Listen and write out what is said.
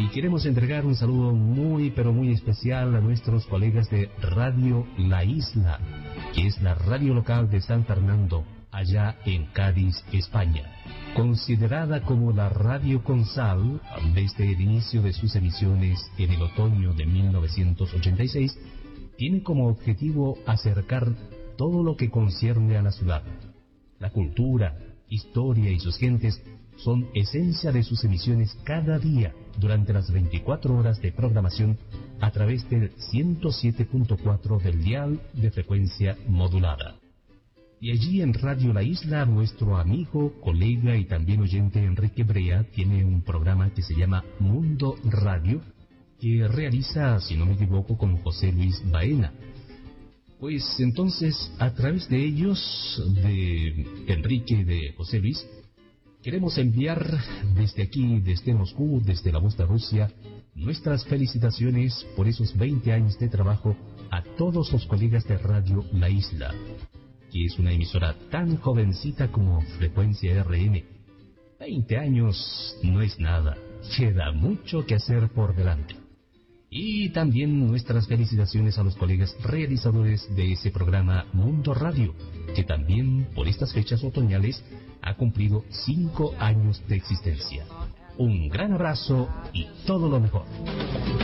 Y queremos entregar un saludo muy pero muy especial a nuestros colegas de Radio La Isla, que es la radio local de San Fernando, allá en Cádiz, España. Considerada como la radio con sal desde el inicio de sus emisiones en el otoño de 1986, tiene como objetivo acercar todo lo que concierne a la ciudad. La cultura, historia y sus gentes son esencia de sus emisiones cada día durante las 24 horas de programación a través del 107.4 del dial de frecuencia modulada. Y allí en Radio La Isla, nuestro amigo, colega y también oyente Enrique Brea tiene un programa que se llama Mundo Radio, que realiza, si no me equivoco, con José Luis Baena. Pues entonces, a través de ellos, de Enrique y de José Luis, queremos enviar desde aquí, desde Moscú, desde la voz de Rusia, nuestras felicitaciones por esos 20 años de trabajo a todos los colegas de Radio La Isla, que es una emisora tan jovencita como Frecuencia RM. 20 años no es nada, queda mucho que hacer por delante. Y también nuestras felicitaciones a los colegas realizadores de ese programa Mundo Radio, que también por estas fechas otoñales ha cumplido 5 años de existencia. Un gran abrazo y todo lo mejor.